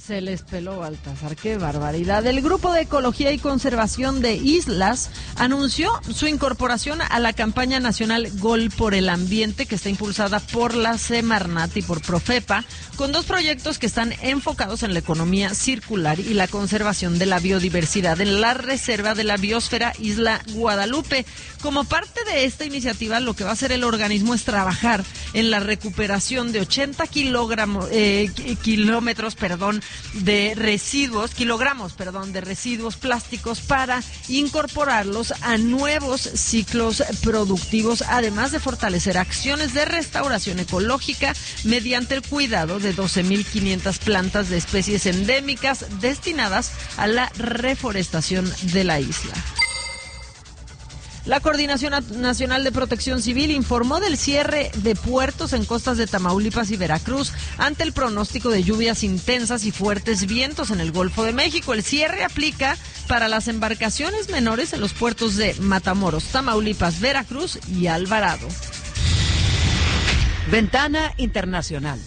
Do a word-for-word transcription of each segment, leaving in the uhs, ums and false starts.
Se les peló, Baltasar, qué barbaridad. El Grupo de Ecología y Conservación de Islas anunció su incorporación a la campaña nacional Gol por el Ambiente, que está impulsada por la Semarnat y por Profepa, con dos proyectos que están enfocados en la economía circular y la conservación de la biodiversidad en la Reserva de la Biosfera Isla Guadalupe. Como parte de esta iniciativa, lo que va a hacer el organismo es trabajar en la recuperación de ochenta kilogramos, eh, kilómetros, perdón, de residuos, kilogramos, perdón, de residuos plásticos para incorporarlos a nuevos ciclos productivos, además de fortalecer acciones de restauración ecológica mediante el cuidado de doce mil quinientas plantas de especies endémicas destinadas a la reforestación de la isla. La Coordinación Nacional de Protección Civil informó del cierre de puertos en costas de Tamaulipas y Veracruz ante el pronóstico de lluvias intensas y fuertes vientos en el Golfo de México. El cierre aplica para las embarcaciones menores en los puertos de Matamoros, Tamaulipas, Veracruz y Alvarado. Ventana Internacional.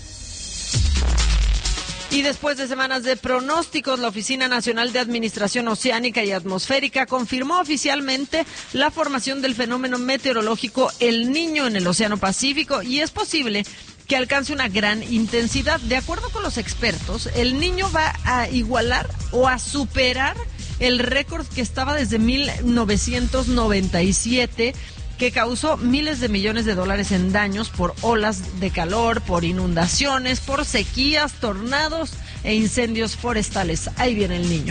Y después de semanas de pronósticos, la Oficina Nacional de Administración Oceánica y Atmosférica confirmó oficialmente la formación del fenómeno meteorológico El Niño en el Océano Pacífico y es posible que alcance una gran intensidad. De acuerdo con los expertos, El Niño va a igualar o a superar el récord que estaba desde mil novecientos noventa y siete, que causó miles de millones de dólares en daños por olas de calor, por inundaciones, por sequías, tornados e incendios forestales. Ahí viene El Niño.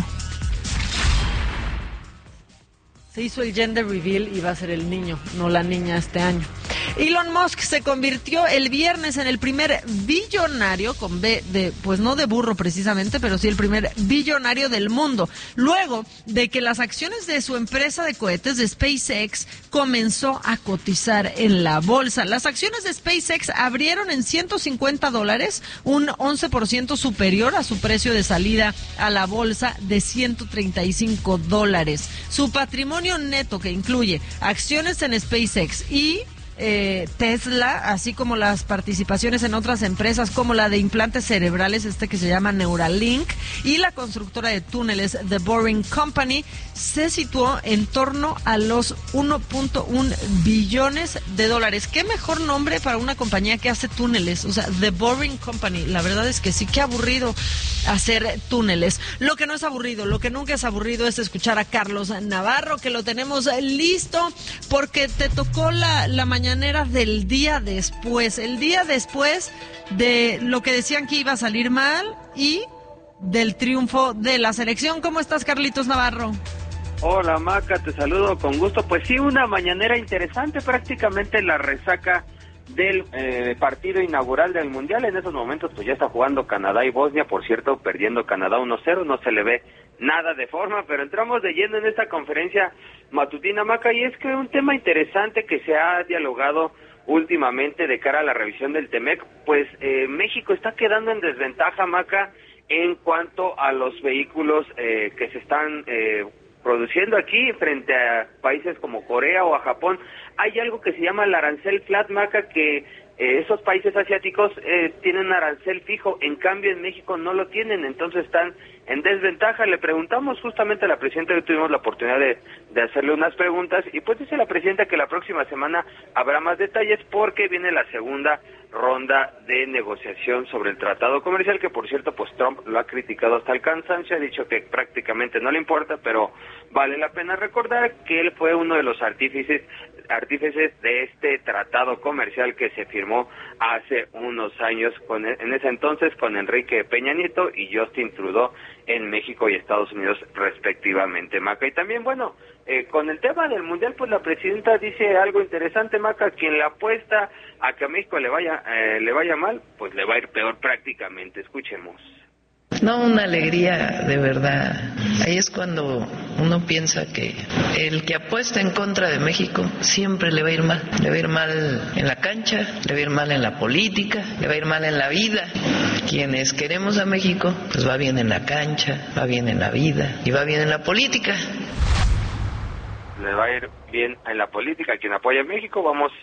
Se hizo el gender reveal y va a ser el niño, no la niña este año. Elon Musk se convirtió el viernes en el primer billonario, con B de, pues no de burro precisamente, pero sí el primer billonario del mundo, luego de que las acciones de su empresa de cohetes de SpaceX comenzó a cotizar en la bolsa. Las acciones de SpaceX abrieron en ciento cincuenta dólares, un once por ciento superior a su precio de salida a la bolsa de ciento treinta y cinco dólares. Su patrimonio neto, que incluye acciones en SpaceX y Eh, Tesla, así como las participaciones en otras empresas como la de implantes cerebrales, este que se llama Neuralink, y la constructora de túneles The Boring Company, se situó en torno a los uno punto uno billones de dólares. ¿Qué mejor nombre para una compañía que hace túneles? O sea, The Boring Company. La verdad es que sí, qué aburrido hacer túneles. Lo que no es aburrido, lo que nunca es aburrido es escuchar a Carlos Navarro, que lo tenemos listo porque te tocó la, la mañana del día después, el día después de lo que decían que iba a salir mal y del triunfo de la selección. ¿Cómo estás, Carlitos Navarro? Hola, Maca, te saludo con gusto. Pues sí, una mañanera interesante, prácticamente la resaca del eh, partido inaugural del Mundial. En esos momentos pues ya está jugando Canadá y Bosnia, por cierto, perdiendo Canadá uno cero, no se le ve nada de forma, pero entramos de lleno en esta conferencia matutina, Maca, y es que un tema interesante que se ha dialogado últimamente de cara a la revisión del Temec, pues eh, México está quedando en desventaja, Maca, en cuanto a los vehículos eh, que se están eh, produciendo aquí frente a países como Corea o a Japón. Hay algo que se llama el arancel flat, Maca, que eh, esos países asiáticos eh, tienen arancel fijo, en cambio en México no lo tienen, entonces están en desventaja. Le preguntamos justamente a la presidenta, que tuvimos la oportunidad de, de hacerle unas preguntas, y pues dice la presidenta que la próxima semana habrá más detalles porque viene la segunda ronda de negociación sobre el tratado comercial, que por cierto pues Trump lo ha criticado hasta el cansancio, ha dicho que prácticamente no le importa, pero vale la pena recordar que él fue uno de los artífices artífices de este tratado comercial que se firmó hace unos años, con en ese entonces con Enrique Peña Nieto y Justin Trudeau en México y Estados Unidos respectivamente, Maca. Y también, bueno, eh, con el tema del Mundial, pues la presidenta dice algo interesante, Maca: quien le apuesta a que a México le vaya eh, le vaya mal, pues le va a ir peor prácticamente. Escuchemos. No, una alegría de verdad. Ahí es cuando uno piensa que el que apuesta en contra de México siempre le va a ir mal. Le va a ir mal en la cancha, le va a ir mal en la política, le va a ir mal en la vida. Quienes queremos a México, pues va bien en la cancha, va bien en la vida y va bien en la política. Le va a ir bien en la política. Quien apoya a México, vamos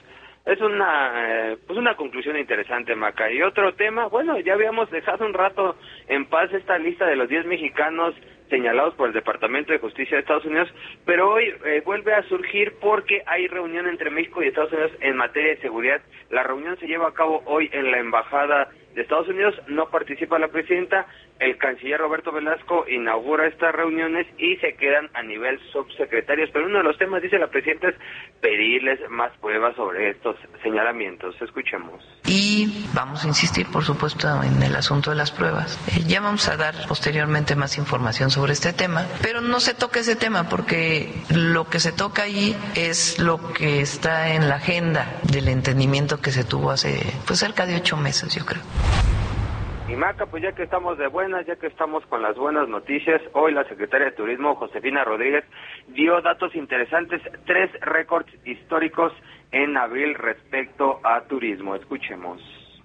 Es una eh, pues una conclusión interesante, Maca. Y otro tema, bueno, ya habíamos dejado un rato en paz esta lista de los diez mexicanos señalados por el Departamento de Justicia de Estados Unidos, pero hoy eh, vuelve a surgir porque hay reunión entre México y Estados Unidos en materia de seguridad. La reunión se lleva a cabo hoy en la Embajada de Estados Unidos, no participa la presidenta, el canciller Roberto Velasco inaugura estas reuniones y se quedan a nivel subsecretarios, pero uno de los temas, dice la presidenta, es pedirles más pruebas sobre estos señalamientos. Escuchemos. Y vamos a insistir, por supuesto, en el asunto de las pruebas. Eh, ya vamos a dar posteriormente más información sobre este tema, pero no se toca ese tema porque lo que se toca ahí es lo que está en la agenda del entendimiento que se tuvo hace pues cerca de ocho meses, yo creo. Y Maca, pues ya que estamos de buenas, ya que estamos con las buenas noticias, hoy la secretaria de Turismo, Josefina Rodríguez, dio datos interesantes, tres récords históricos en abril respecto a turismo. Escuchemos.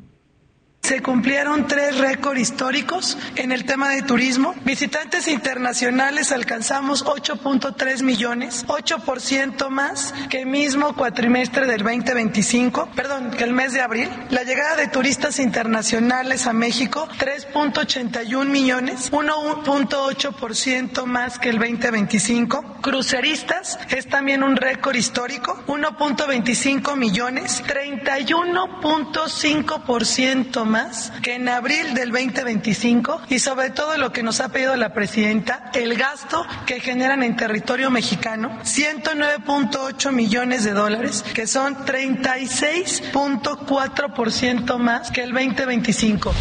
Se cumplieron tres récords históricos en el tema de turismo. Visitantes internacionales alcanzamos ocho punto tres millones, ocho por ciento más que el mismo cuatrimestre del veinte veinticinco, perdón, que el mes de abril. La llegada de turistas internacionales a México, tres punto ochenta y un millones, uno punto ocho por ciento más que el veinte veinticinco. Cruceristas es también un récord histórico, uno punto veinticinco millones, treinta y uno punto cinco por ciento más que en abril del veinte veinticinco, y sobre todo lo que nos ha pedido la presidenta, el gasto que generan en territorio mexicano, ciento nueve punto ocho millones de dólares, que son treinta y seis punto cuatro por ciento más que el veinte veinticinco.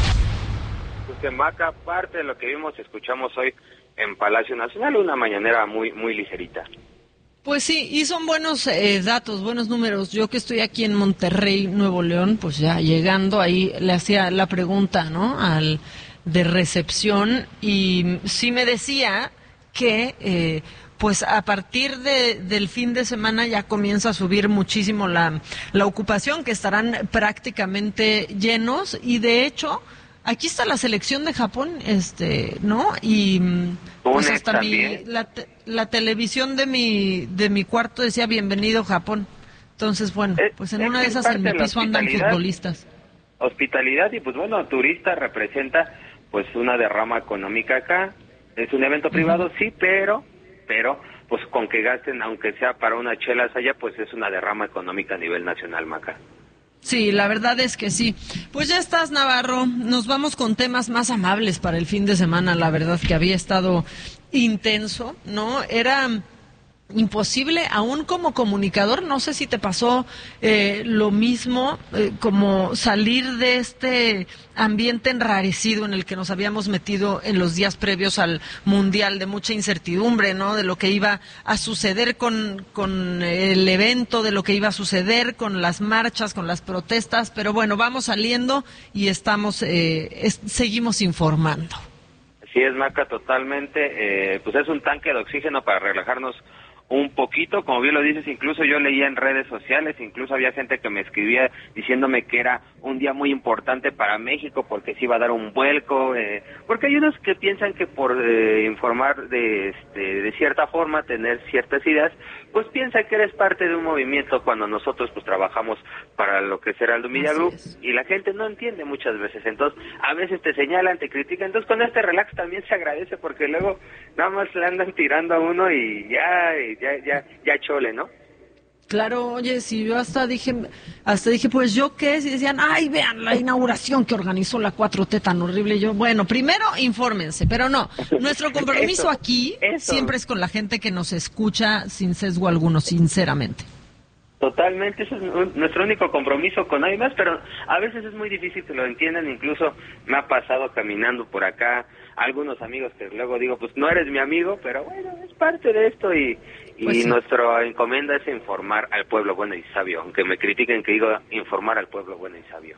Pues Maca, parte de lo que vimos y escuchamos hoy en Palacio Nacional, una mañanera muy muy ligerita. Pues sí, y son buenos eh, datos, buenos números. Yo que estoy aquí en Monterrey, Nuevo León, pues ya llegando ahí le hacía la pregunta, ¿no? Al de recepción, y sí me decía que eh, pues a partir de, del fin de semana ya comienza a subir muchísimo la, la ocupación, que estarán prácticamente llenos, y de hecho aquí está la selección de Japón, este, ¿no? Y pues hasta mi, la, te, la televisión de mi de mi cuarto decía bienvenido Japón. Entonces, bueno, pues en es una de esas en mi piso andan futbolistas. Hospitalidad y pues bueno, turista representa pues una derrama económica acá. Es un evento privado, uh-huh. sí, pero pero pues con que gasten, aunque sea para unas chelas allá, pues es una derrama económica a nivel nacional, Maca. Sí, la verdad es que sí. Pues ya estás, Navarro. Nos vamos con temas más amables para el fin de semana. La verdad que había estado intenso, ¿no? Era imposible, aún como comunicador, no sé si te pasó eh, lo mismo, eh, como salir de este ambiente enrarecido en el que nos habíamos metido en los días previos al Mundial, de mucha incertidumbre, ¿no? De lo que iba a suceder con, con el evento, de lo que iba a suceder con las marchas, con las protestas, pero bueno, vamos saliendo y estamos, eh, es, seguimos informando. Así es, Maca, totalmente, eh, pues es un tanque de oxígeno para relajarnos un poquito, como bien lo dices. Incluso yo leía en redes sociales, incluso había gente que me escribía diciéndome que era un día muy importante para México porque se iba a dar un vuelco, eh, porque hay unos que piensan que por eh, informar de, este, de cierta forma, tener ciertas ideas, pues piensa que eres parte de un movimiento cuando nosotros pues trabajamos para lo que será el Media Group, y la gente no entiende muchas veces, entonces a veces te señalan, te critican, entonces con este relax también se agradece porque luego nada más le andan tirando a uno y ya, y ya, ya, ya chole, ¿no? Claro, oye, si yo hasta dije, hasta dije, pues yo qué, si decían, ay, vean la inauguración que organizó la cuatro T tan horrible, y yo, bueno, primero infórmense, pero no, nuestro compromiso eso, aquí eso. siempre es con la gente que nos escucha sin sesgo alguno, sinceramente. Totalmente, ese es nuestro único compromiso con nadie más, pero a veces es muy difícil que lo entiendan. Incluso me ha pasado caminando por acá algunos amigos que luego digo, pues no eres mi amigo, pero bueno, es parte de esto, y, y pues sí. Nuestra encomienda es informar al pueblo bueno y sabio, aunque me critiquen que digo informar al pueblo bueno y sabio.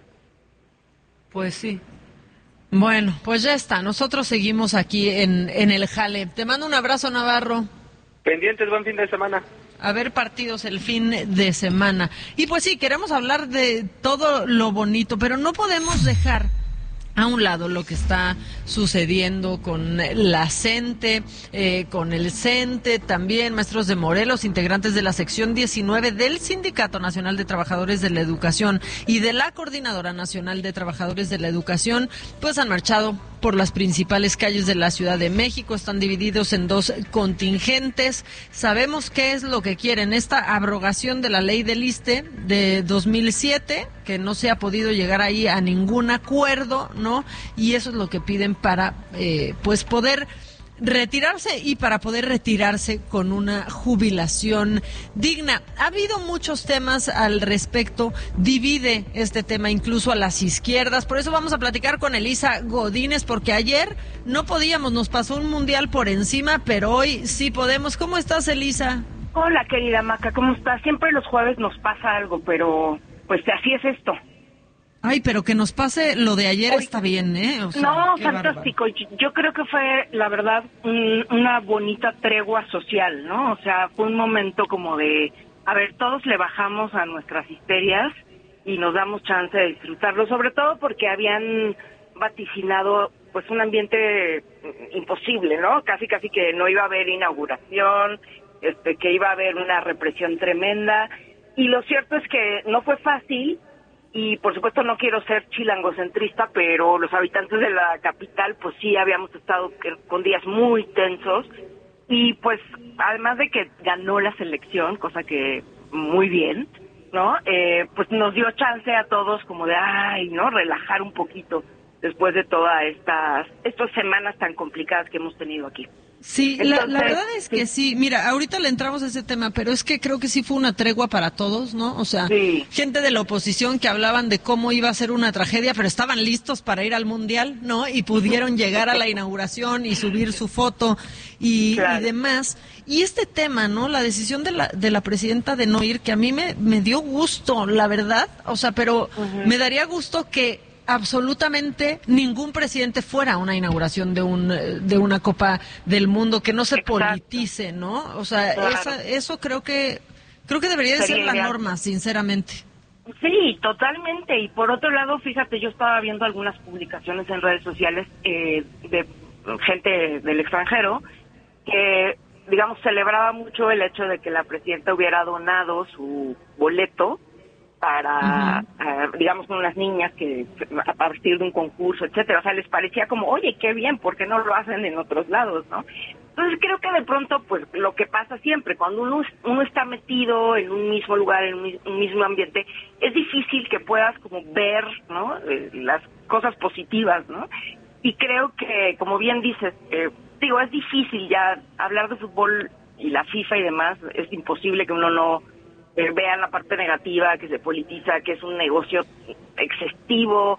Pues sí. Bueno, pues ya está, nosotros seguimos aquí en, en el jale. Te mando un abrazo, Navarro. Pendientes, buen fin de semana. A ver partidos el fin de semana. Y pues sí, queremos hablar de todo lo bonito, pero no podemos dejar a un lado lo que está sucediendo con la CENTE, eh, con el CENTE, también maestros de Morelos, integrantes de la sección diecinueve del Sindicato Nacional de Trabajadores de la Educación y de la Coordinadora Nacional de Trabajadores de la Educación, pues han marchado por las principales calles de la Ciudad de México. Están divididos en dos contingentes. Sabemos qué es lo que quieren, esta abrogación de la ley del ISSSTE de dos mil siete, que no se ha podido llegar ahí a ningún acuerdo, ¿no? Y eso es lo que piden para, eh, pues, poder retirarse y para poder retirarse con una jubilación digna. Ha habido muchos temas al respecto, divide este tema incluso a las izquierdas, por eso vamos a platicar con Elisa Godínez, porque ayer no podíamos, nos pasó un mundial por encima, pero hoy sí podemos. ¿Cómo estás, Elisa? Hola, querida Maca, ¿cómo estás? Siempre los jueves nos pasa algo, pero pues así es esto. Ay, pero que nos pase lo de ayer Hoy, está bien, ¿eh? O sea, no, fantástico. Bárbaro. Yo creo que fue, la verdad, un, una bonita tregua social, ¿no? O sea, fue un momento como de, a ver, todos le bajamos a nuestras histerias y nos damos chance de disfrutarlo, sobre todo porque habían vaticinado, pues, un ambiente imposible, ¿no? Casi, casi que no iba a haber inauguración, este, que iba a haber una represión tremenda. Y lo cierto es que no fue fácil. Y por supuesto no quiero ser chilangocentrista, pero los habitantes de la capital pues sí habíamos estado con días muy tensos y pues además de que ganó la selección, cosa que muy bien, ¿no? Eh, pues nos dio chance a todos como de, ay, ¿no? Relajar un poquito después de todas estas, estas semanas tan complicadas que hemos tenido aquí. Sí, Entonces, la, la verdad es que sí. sí, mira, ahorita le entramos a ese tema, pero es que creo que sí fue una tregua para todos, ¿no? O sea, sí. gente de la oposición que hablaban de cómo iba a ser una tragedia, pero estaban listos para ir al Mundial, ¿no? Y pudieron llegar a la inauguración y subir su foto y, claro. y demás. Y este tema, ¿no? La decisión de la, de la presidenta de no ir, que a mí me, me dio gusto, la verdad, o sea, pero uh-huh. me daría gusto que absolutamente ningún presidente fuera a una inauguración de un de una Copa del Mundo, que no se Exacto. politice, ¿no? O sea, claro. esa, eso creo que creo que debería de ser la norma, sinceramente. Sí, totalmente. Y por otro lado, fíjate, yo estaba viendo algunas publicaciones en redes sociales eh, de gente del extranjero que, digamos, celebraba mucho el hecho de que la presidenta hubiera donado su boleto para, uh-huh. uh, digamos, con unas niñas que a partir de un concurso, etcétera, o sea, les parecía como, oye, qué bien, ¿por qué no lo hacen en otros lados, no? Entonces creo que de pronto, pues, lo que pasa siempre, cuando uno, uno está metido en un mismo lugar, en un, un mismo ambiente, es difícil que puedas como ver, ¿no?, eh, las cosas positivas, ¿no? Y creo que, como bien dices, eh, digo, es difícil ya hablar de fútbol y la FIFA y demás, es imposible que uno no Eh, vean la parte negativa, que se politiza, que es un negocio excesivo.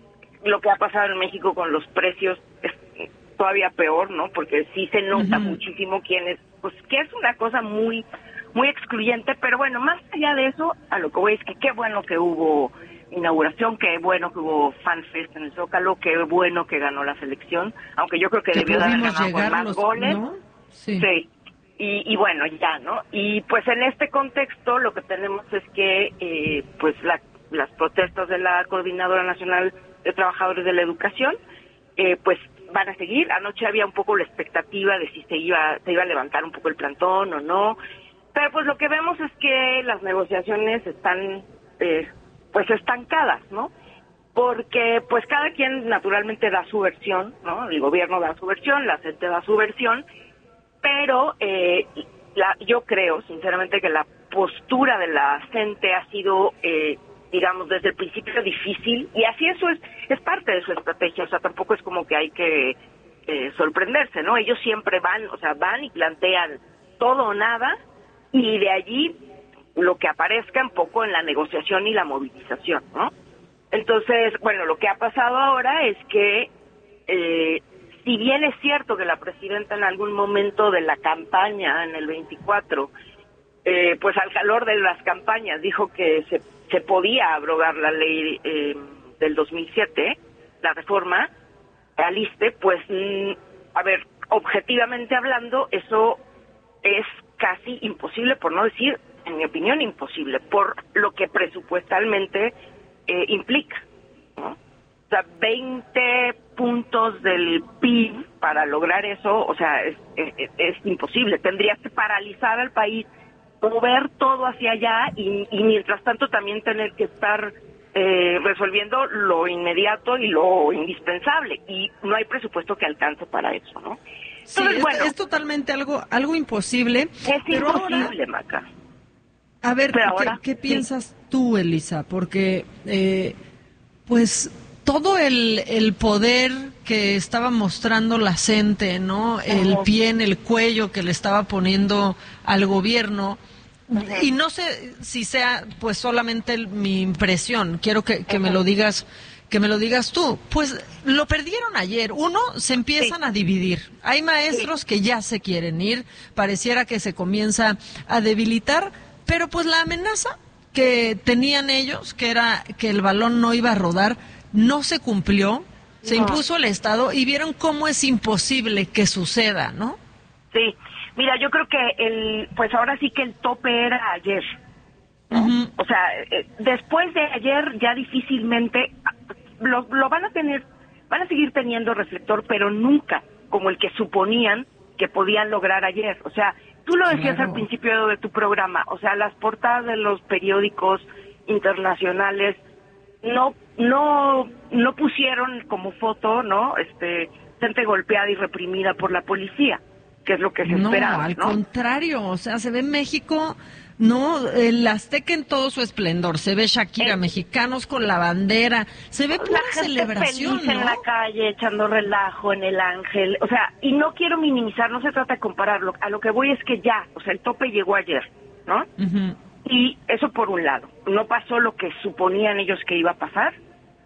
Lo que ha pasado en México con los precios es todavía peor, ¿no? Porque sí se nota uh-huh. muchísimo quién es, pues que es una cosa muy muy excluyente, pero bueno, más allá de eso, a lo que voy es que qué bueno que hubo inauguración, qué bueno que hubo fanfest en el Zócalo, qué bueno que ganó la selección, aunque yo creo que, que debió de haber ganado con más los, goles. ¿no? Sí. sí. Y, y bueno, ya, ¿no? Y pues en este contexto lo que tenemos es que eh, pues la, las protestas de la Coordinadora Nacional de Trabajadores de la Educación eh, pues van a seguir. Anoche había un poco la expectativa de si se iba, se iba a levantar un poco el plantón o no, pero pues lo que vemos es que las negociaciones están eh, pues estancadas, ¿no? Porque pues cada quien naturalmente da su versión, ¿no? El gobierno da su versión, la CENTE da su versión, pero eh, la, yo creo, sinceramente, que la postura de la CENTE ha sido, eh, digamos, desde el principio difícil, y así eso es es parte de su estrategia, o sea, tampoco es como que hay que eh, sorprenderse, ¿no? Ellos siempre van, o sea, van y plantean todo o nada, y de allí lo que aparezca un poco en la negociación y la movilización, ¿no? Entonces, bueno, lo que ha pasado ahora es que eh, si bien es cierto que la presidenta en algún momento de la campaña, en el veinticuatro, eh, pues al calor de las campañas dijo que se, se podía abrogar la ley eh, del dos mil siete, la reforma al ISSSTE, pues, mm, a ver, objetivamente hablando, eso es casi imposible, por no decir, en mi opinión, imposible, por lo que presupuestalmente eh, implica, ¿no? sea, veinte puntos del P I B para lograr eso, o sea, es, es, es imposible. Tendrías que paralizar al país, mover todo hacia allá y, y mientras tanto también tener que estar eh, resolviendo lo inmediato y lo indispensable. Y no hay presupuesto que alcance para eso, ¿no? Sí, Entonces, es, bueno, es totalmente algo algo imposible. es pero imposible, ahora, Maca. a ver, Pero ¿qué, ahora, qué sí. piensas tú, Elisa? Porque, eh, pues, todo el, el poder que estaba mostrando la gente, ¿no? El pie en el cuello que le estaba poniendo al gobierno. Y no sé si sea, pues, solamente el- mi impresión. Quiero que, que me lo digas, que me lo digas tú. Pues, lo perdieron ayer. Uno, se empiezan Sí. a dividir. Hay maestros que ya se quieren ir. Pareciera que se comienza a debilitar. Pero, pues, la amenaza que tenían ellos, que era que el balón no iba a rodar, no se cumplió. Se No. impuso el Estado y vieron cómo es imposible que suceda, ¿no? Sí, mira, yo creo que el, pues ahora sí que el tope era ayer. Ujú. O sea, eh, después de ayer ya difícilmente lo, lo van a tener, van a seguir teniendo reflector, pero nunca como el que suponían que podían lograr ayer. O sea, tú lo decías Claro. al principio de tu programa, o sea, las portadas de los periódicos internacionales no no no pusieron como foto, ¿no? Este, gente golpeada y reprimida por la policía, que es lo que se No, esperaba, al ¿no? contrario, o sea, se ve México, no, el Azteca en todo su esplendor, se ve Shakira, Eh, mexicanos con la bandera, se ve pura La gente celebración, feliz en ¿no? la calle, echando relajo en el Ángel, o sea, y no quiero minimizar, no se trata de compararlo, a lo que voy es que ya, o sea, el tope llegó ayer, ¿no? Ujú. Y eso por un lado, no pasó lo que suponían ellos que iba a pasar,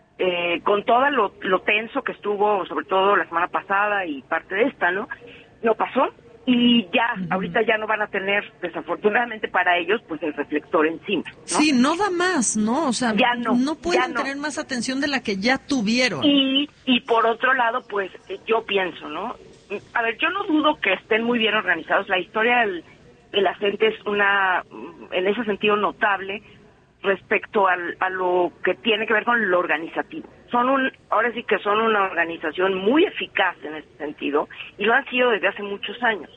eh, con todo lo, lo tenso que estuvo, sobre todo la semana pasada y parte de esta, ¿no? No pasó y ya, Ujú. ahorita ya no van a tener, desafortunadamente para ellos, pues el reflector encima, ¿no? Sí, no da más, ¿no? O sea, Ya no, no pueden ya no. tener más atención de la que ya tuvieron. Y, y por otro lado, pues eh, yo pienso, ¿no? A ver, yo no dudo que estén muy bien organizados. La historia del, de la gente es una, en ese sentido, notable respecto al, a lo que tiene que ver con lo organizativo. Son un, ahora sí que son una organización muy eficaz en ese sentido y lo han sido desde hace muchos años.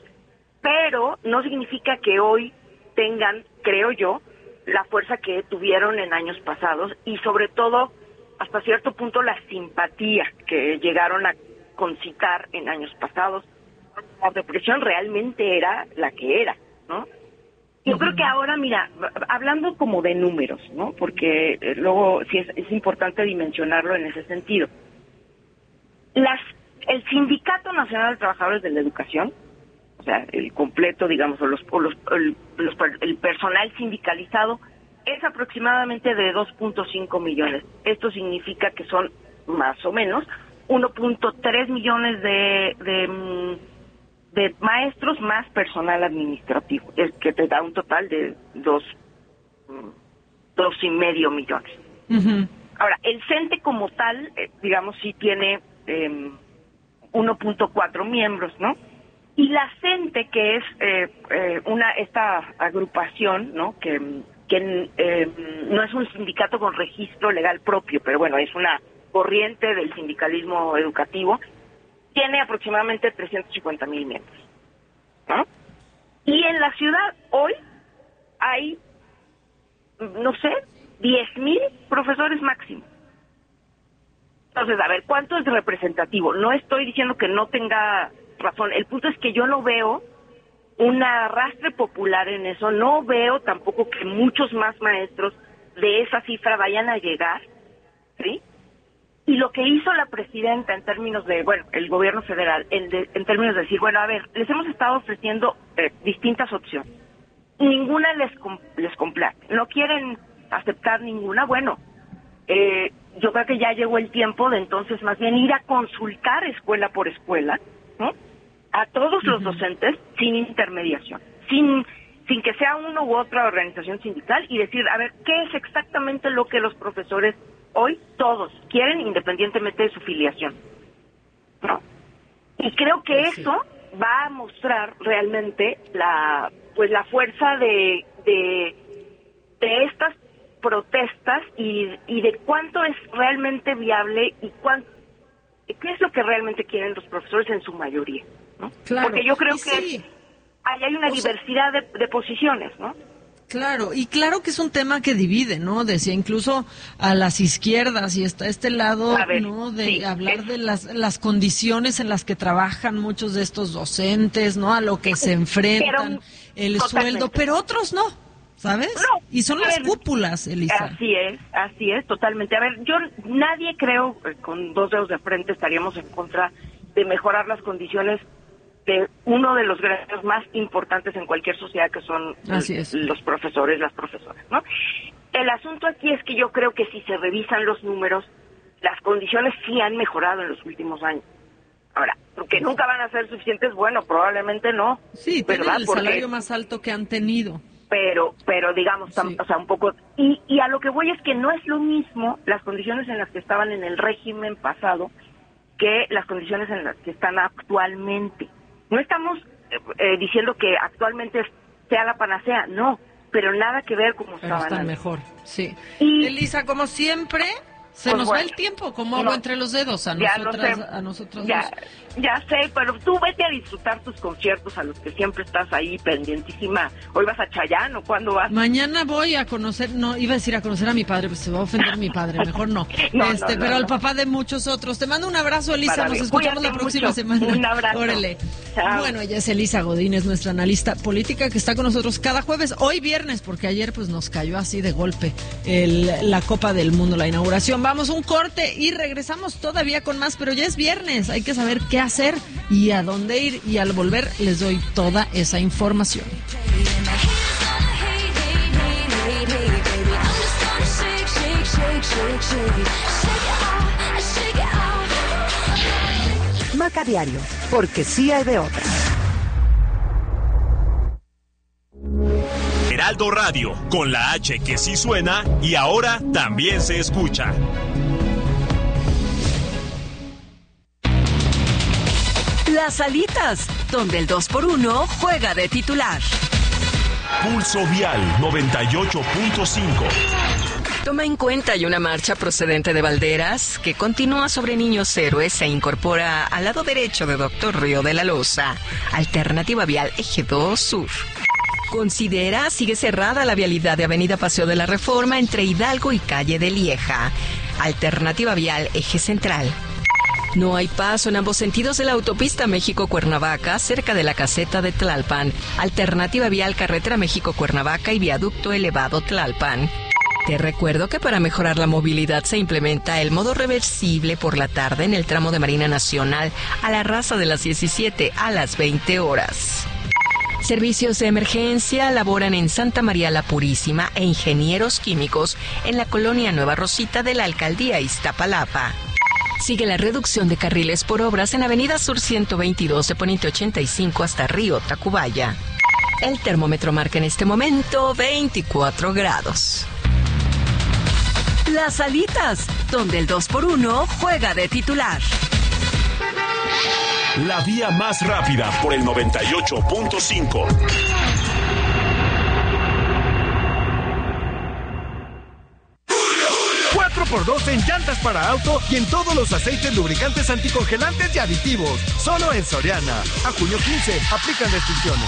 Pero no significa que hoy tengan, creo yo, la fuerza que tuvieron en años pasados y sobre todo, hasta cierto punto, la simpatía que llegaron a concitar en años pasados. La represión realmente era la que era, ¿no? Yo creo que ahora, mira, hablando como de números, ¿no? Porque eh, luego sí es, es importante dimensionarlo en ese sentido. Las, el Sindicato Nacional de Trabajadores de la Educación, o sea, el completo, digamos, o los, o los, el, los, el personal sindicalizado, es aproximadamente de dos punto cinco millones. Esto significa que son más o menos uno punto tres millones de, de, de maestros más personal administrativo, es que te da un total de dos, dos y medio millones. Ujú. Ahora, el CENTE como tal, eh, digamos, sí tiene eh, uno punto cuatro miembros, ¿no? Y la CENTE, que es eh, eh, una esta agrupación, ¿no? Que, que eh, no es un sindicato con registro legal propio, pero bueno, es una corriente del sindicalismo educativo, tiene aproximadamente trescientos cincuenta mil miembros, ¿no? Y en la ciudad hoy hay, no sé, diez mil profesores máximo. Entonces, a ver, ¿cuánto es representativo? No estoy diciendo que no tenga razón. El punto es que yo no veo un arrastre popular en eso. No veo tampoco que muchos más maestros de esa cifra vayan a llegar, ¿sí? Y lo que hizo la presidenta en términos de, bueno, el gobierno federal, en, de, en términos de decir, bueno, a ver, les hemos estado ofreciendo eh, distintas opciones. Ninguna les, les complace. No quieren aceptar ninguna. Bueno, eh, yo creo que ya llegó el tiempo de entonces más bien ir a consultar escuela por escuela, ¿no? A todos los docentes sin intermediación, sin sin que sea uno u otra organización sindical y decir, a ver, ¿qué es exactamente lo que los profesores hoy todos quieren independientemente de su filiación? ¿No? Y creo que Pues sí. eso va a mostrar realmente la pues la fuerza de de, de estas protestas y, y de cuánto es realmente viable y cuánto, qué es lo que realmente quieren los profesores en su mayoría, ¿no? Claro. Porque yo creo Y que sí. ahí hay una O sea, diversidad de, de posiciones, ¿no? Claro, y claro que es un tema que divide, ¿no? Decía incluso a las izquierdas, y está este lado, A ver, ¿no? De sí, hablar es- de las, las condiciones en las que trabajan muchos de estos docentes, ¿no? A lo que se enfrentan, Pero, el totalmente. sueldo, pero otros no, ¿sabes? No, Y son a las ver, cúpulas, Elisa. Así es, así es, totalmente. A ver, yo nadie creo, eh, con dos dedos de frente estaríamos en contra de mejorar las condiciones de uno de los gremios más importantes en cualquier sociedad, que son Así l- es. los profesores, las profesoras, ¿no? El asunto aquí es que yo creo que si se revisan los números, las condiciones sí han mejorado en los últimos años. Ahora, porque nunca van a ser suficientes, bueno, probablemente no. Sí, tienen ¿verdad? el Porque- salario más alto que han tenido. pero pero digamos, tam- Sí. o sea, un poco, y, y a lo que voy es que no es lo mismo las condiciones en las que estaban en el régimen pasado que las condiciones en las que están actualmente. No estamos eh, eh, diciendo que actualmente sea la panacea, no, pero nada que ver como Pero estaban están antes. mejor, sí. Y- Elisa, como siempre, se Pues nos bueno, va el tiempo como agua no, entre los dedos a ya lo nosotras, sé. a nosotros ya, dos. ya sé, pero tú vete a disfrutar tus conciertos a los que siempre estás ahí pendientísima. ¿Hoy vas a Chayán o cuándo vas? Mañana voy a conocer, no, iba a decir a conocer a mi padre, pues se va a ofender mi padre, mejor no. No, este, no, no, pero al no. papá de muchos otros. Te mando un abrazo, Elisa, Para nos mí. escuchamos Cuídate la próxima mucho. semana. Un abrazo. Órale. Chao. Bueno, ella es Elisa Godínez, nuestra analista política que está con nosotros cada jueves, hoy viernes, porque ayer pues nos cayó así de golpe el, la Copa del Mundo, la inauguración. Vamos un corte y regresamos todavía con más, pero ya es viernes, hay que saber qué hacer y a dónde ir, y al volver les doy toda esa información. Marca Diario, porque sí hay de otra. Heraldo Radio, con la H que sí suena y ahora también se escucha. Las alitas, donde el dos por uno juega de titular. Pulso Vial noventa y ocho punto cinco. Toma en cuenta hay una marcha procedente de Valderas que continúa sobre Niños Héroes e incorpora al lado derecho de Doctor Río de la Loza, alternativa vial Eje dos Sur. Considera sigue cerrada la vialidad de Avenida Paseo de la Reforma entre Hidalgo y Calle de Lieja, alternativa vial Eje Central. No hay paso en ambos sentidos de la autopista México-Cuernavaca, cerca de la caseta de Tlalpan, alternativa vial Carretera México-Cuernavaca y viaducto elevado Tlalpan. Te recuerdo que para mejorar la movilidad se implementa el modo reversible por la tarde en el tramo de Marina Nacional a la raza de las diecisiete a las veinte horas. Servicios de emergencia laboran en Santa María la Purísima e ingenieros químicos en la colonia Nueva Rosita de la alcaldía Iztapalapa. Sigue la reducción de carriles por obras en Avenida Sur ciento veintidós de Poniente ochenta y cinco hasta Río Tacubaya. El termómetro marca en este momento veinticuatro grados. Las alitas, donde el dos por uno juega de titular. La vía más rápida por el noventa y ocho punto cinco. cuatro por dos en llantas para auto y en todos los aceites lubricantes anticongelantes y aditivos. Solo en Soriana. A junio quince, aplican restricciones.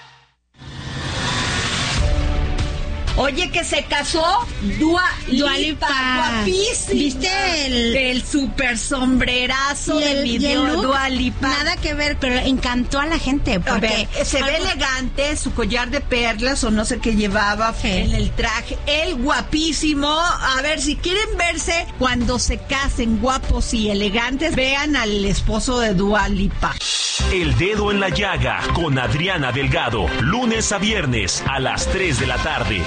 Oye, que se casó Dua Dua Lipa, Lipa. guapísima. ¿Viste el- el super sombrerazo Y de el- mi y el Dua look, Dua Lipa? nada que ver, pero encantó a la gente. A Porque ver, se ve algo- elegante, su collar de perlas o no sé qué llevaba Sí. en el traje. Él guapísimo. A ver, si quieren verse cuando se casen guapos y elegantes, vean al esposo de Dua Lipa. El dedo en la llaga con Adriana Delgado, lunes a viernes a las tres de la tarde.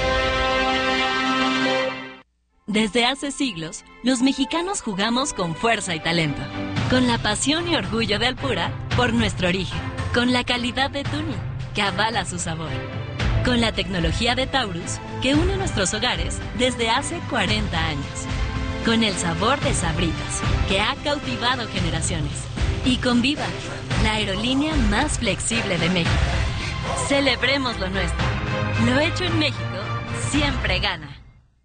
Desde hace siglos, los mexicanos jugamos con fuerza y talento, con la pasión y orgullo de Alpura por nuestro origen, con la calidad de Tuni, que avala su sabor, con la tecnología de Taurus, que une nuestros hogares desde hace cuarenta años, con el sabor de Sabritas, que ha cautivado generaciones, y con Viva, la aerolínea más flexible de México. Celebremos lo nuestro. Lo hecho en México siempre gana.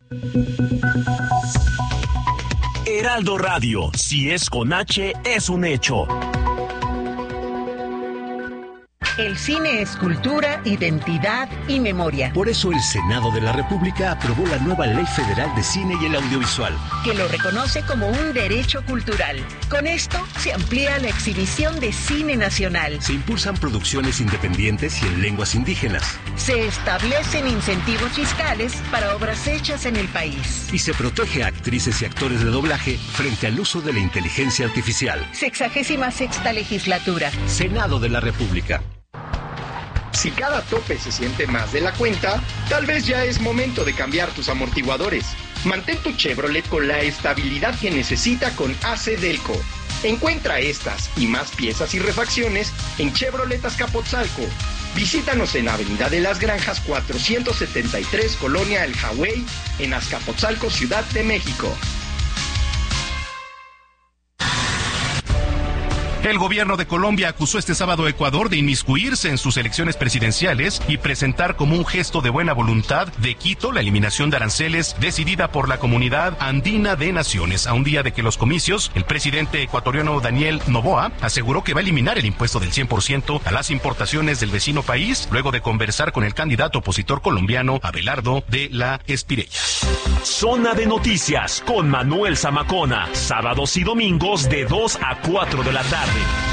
Heraldo Radio, si es con H, es un hecho. El cine es cultura, identidad y memoria. Por eso el Senado de la República aprobó la nueva Ley Federal de Cine y el Audiovisual, que lo reconoce como un derecho cultural. Con esto se amplía la exhibición de cine nacional. Se impulsan producciones independientes y en lenguas indígenas. Se establecen incentivos fiscales para obras hechas en el país. Y se protege a actrices y actores de doblaje frente al uso de la inteligencia artificial. Sexagésima sexta legislatura. Senado de la República. Si cada tope se siente más de la cuenta, tal vez ya es momento de cambiar tus amortiguadores. Mantén tu Chevrolet con la estabilidad que necesita con A C Delco. Encuentra estas y más piezas y refacciones en Chevrolet Azcapotzalco. Visítanos en Avenida de las Granjas cuatrocientos setenta y tres, Colonia El Hawái, en Azcapotzalco, Ciudad de México. El gobierno de Colombia acusó este sábado a Ecuador de inmiscuirse en sus elecciones presidenciales y presentar como un gesto de buena voluntad de Quito la eliminación de aranceles decidida por la Comunidad Andina de Naciones. A un día de que los comicios, el presidente ecuatoriano Daniel Noboa aseguró que va a eliminar el impuesto del cien por ciento a las importaciones del vecino país, luego de conversar con el candidato opositor colombiano Abelardo de la Espirella. Zona de Noticias con Manuel Zamacona, sábados y domingos de dos a cuatro de la tarde.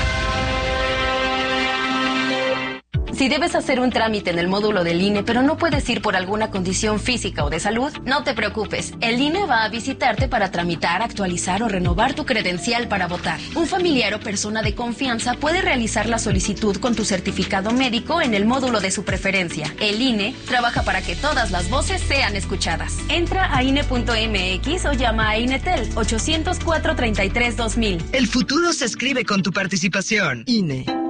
Si debes hacer un trámite en el módulo del I N E, pero no puedes ir por alguna condición física o de salud, no te preocupes. El I N E va a visitarte para tramitar, actualizar o renovar tu credencial para votar. Un familiar o persona de confianza puede realizar la solicitud con tu certificado médico en el módulo de su preferencia. El I N E trabaja para que todas las voces sean escuchadas. Entra a I N E punto M X o llama a INETEL ochocientos cuatro, treinta y tres, dos mil. El futuro se escribe con tu participación. I N E.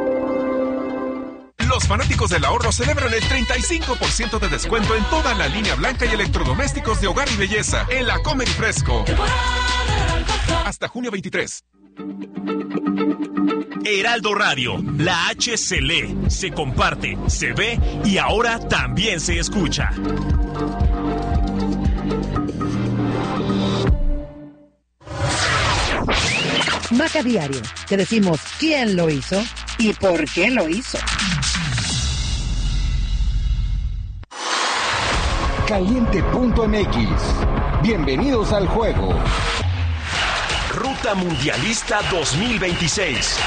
Los fanáticos del ahorro celebran el treinta y cinco por ciento de descuento en toda la línea blanca y electrodomésticos de hogar y belleza en la Comer y Fresco. Hasta junio veintitrés. Heraldo Radio, la H se lee, se comparte, se ve y ahora también se escucha. Maca Diario, te decimos quién lo hizo y por qué lo hizo. Caliente punto M X. Bienvenidos al juego. Ruta Mundialista dos mil veintiséis.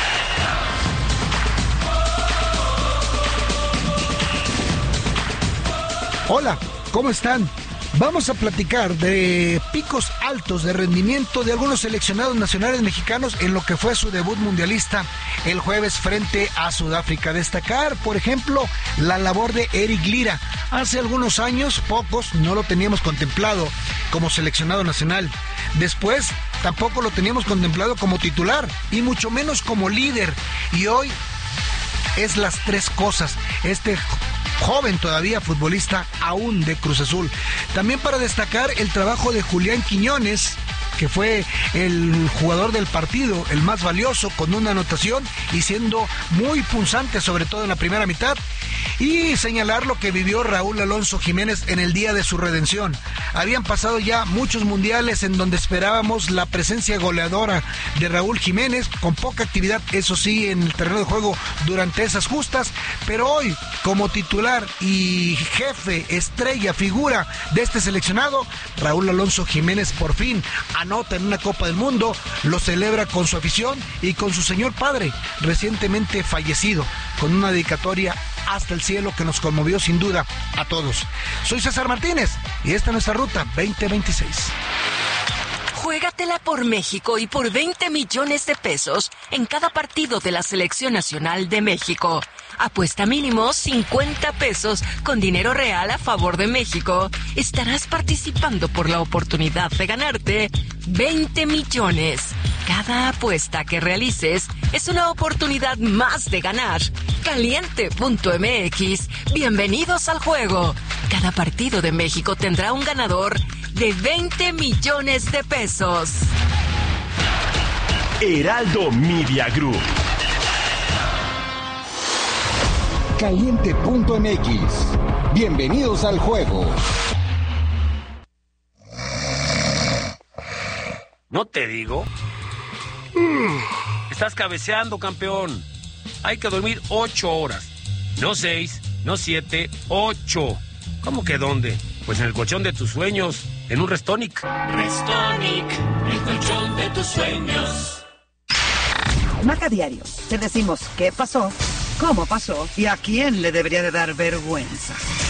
Hola, ¿cómo están? Vamos a platicar de picos altos de rendimiento de algunos seleccionados nacionales mexicanos en lo que fue su debut mundialista el jueves frente a Sudáfrica. Destacar, por ejemplo, la labor de Eric Lira. Hace algunos años, pocos, no lo teníamos contemplado como seleccionado nacional. Después, tampoco lo teníamos contemplado como titular y mucho menos como líder. Y hoy es las tres cosas. Este joven todavía futbolista aún de Cruz Azul. También para destacar el trabajo de Julián Quiñones, que fue el jugador del partido, el más valioso, con una anotación y siendo muy punzante, sobre todo en la primera mitad. Y señalar lo que vivió Raúl Alonso Jiménez en el día de su redención. Habían pasado ya muchos mundiales en donde esperábamos la presencia goleadora de Raúl Jiménez, con poca actividad, eso sí, en el terreno de juego durante esas justas, pero hoy, como titular y jefe, estrella, figura de este seleccionado, Raúl Alonso Jiménez por fin anota en una Copa del Mundo, lo celebra con su afición y con su señor padre, recientemente fallecido, con una dedicatoria hasta el cielo que nos conmovió sin duda a todos. Soy César Martínez y esta es nuestra Ruta veinte veintiséis. Juégatela por México y por veinte millones de pesos en cada partido de la Selección Nacional de México. Apuesta mínimo cincuenta pesos con dinero real a favor de México. Estarás participando por la oportunidad de ganarte veinte millones. Cada apuesta que realices es una oportunidad más de ganar. Caliente punto M X. Bienvenidos al juego. Cada partido de México tendrá un ganador de veinte millones de pesos. Heraldo Media Group. Caliente punto M X. Bienvenidos al juego. ¿No te digo? Estás cabeceando, campeón. Hay que dormir ocho horas. No seis, no siete, ocho. ¿Cómo que dónde? Pues en el colchón de tus sueños, en un Restonic. Restonic, el colchón de tus sueños. Maca Diario, te decimos qué pasó, cómo pasó y a quién le debería de dar vergüenza.